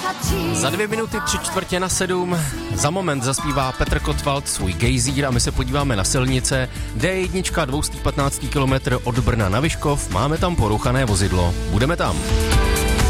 Za 2 minuty 6:45 za moment zaspívá Petr Kotwald svůj Gejzír a my se podíváme na silnice. D1, 215 km od Brna na Vyškov, máme tam porouchané vozidlo. Budeme tam.